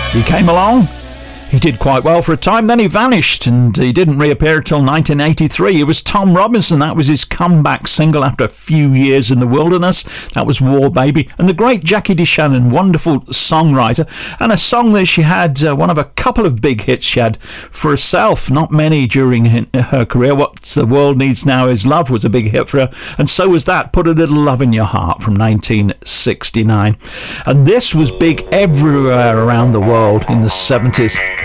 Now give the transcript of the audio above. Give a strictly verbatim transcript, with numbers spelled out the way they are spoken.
He came along, he did quite well for a time, then he vanished and he didn't reappear until nineteen eighty-three. It was Tom Robinson. That was his comeback single after a few years in the wilderness. That was War Baby. And the great Jackie DeShannon, wonderful songwriter, and a song that she had, uh, one of a couple of big hits she had for herself, not many during her career. What the World Needs Now Is Love was a big hit for her, and so was that, Put a Little Love in Your Heart, from nineteen sixty-nine. And this was big everywhere around the world in the seventies.